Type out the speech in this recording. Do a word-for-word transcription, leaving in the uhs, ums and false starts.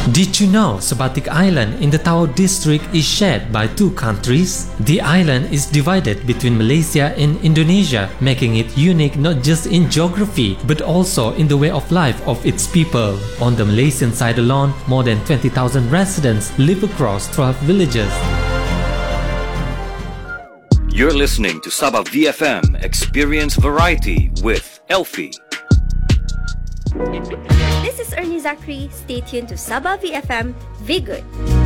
Did you know Sebatik Island in the Tawau district is shared by two countries? The island is divided between Malaysia and Indonesia, making it unique not just in geography but also in the way of life of its people. On the Malaysian side alone, more than twenty thousand residents live across twelve villages. You're listening to Sabah V F M Experience Variety with Elfie. This is Ernie Zachary. Stay tuned to Sabah V F M. Be good.